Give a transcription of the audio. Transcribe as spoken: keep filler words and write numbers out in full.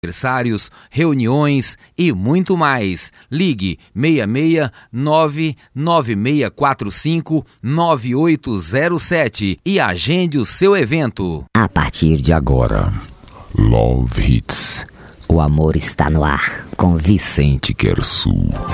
aniversários, reuniões e muito mais. Ligue seis seis nove nove seis quatro cinco nove oito zero sete e agende o seu evento. A partir de agora, Love Hits. o amor está no ar com Vicente Quersu.